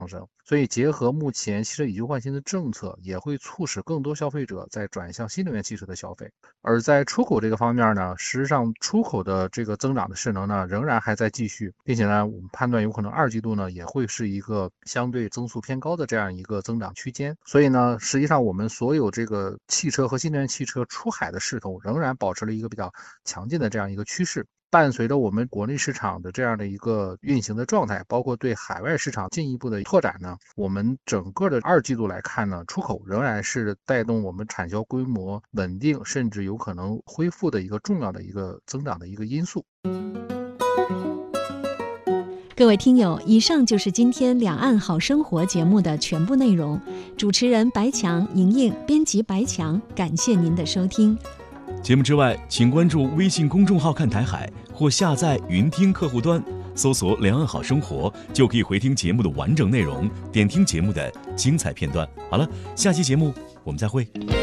升。所以结合目前汽车以旧换新的政策，也会促使更多消费者在转向新能源汽车的消费。而在出口这个方面呢，实际上出口的这个增长的势能呢，仍然还在继续，并且呢，我们判断有可能2季度呢也会是一个相对增速偏高的这样一个增长区间。所以呢，实际上我们所有这个汽车和新能源汽车出海的势头仍然保持了一个比较强劲的这样一个趋势。伴随着我们国内市场的这样的一个运行的状态，包括对海外市场进一步的拓展呢，我们整个的2季度来看呢，出口仍然是带动我们产销规模稳定甚至有可能恢复的一个重要的一个增长的一个因素。 各位听友，以上就是今天两岸好生活节目的全部内容。主持人白强、莹莹，编辑白强，感谢您的收听。 节目之外，请关注微信公众号看台海或下载云听客户端，搜索两岸好生活，就可以回听节目的完整内容，点听节目的精彩片段。好了，下期节目我们再会。